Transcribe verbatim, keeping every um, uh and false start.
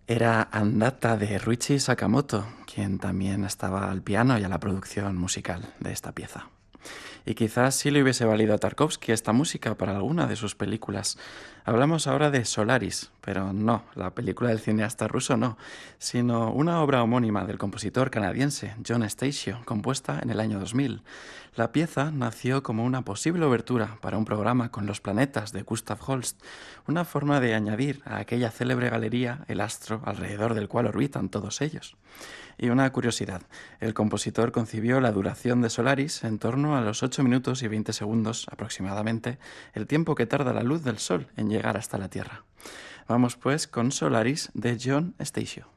Era Andata de Ruichi Sakamoto, quien también estaba al piano y a la producción musical de esta pieza. Y quizás sí le hubiese valido a Tarkovsky esta música para alguna de sus películas. Hablamos ahora de Solaris, pero no, la película del cineasta ruso no, sino una obra homónima del compositor canadiense John Stasio, compuesta en el año dos mil. La pieza nació como una posible obertura para un programa con los planetas de Gustav Holst, una forma de añadir a aquella célebre galería el astro alrededor del cual orbitan todos ellos. Y una curiosidad, el compositor concibió la duración de Solaris en torno a los ocho minutos y veinte segundos aproximadamente, el tiempo que tarda la luz del Sol en llegar hasta la Tierra. Vamos pues con Solaris de John Stasio.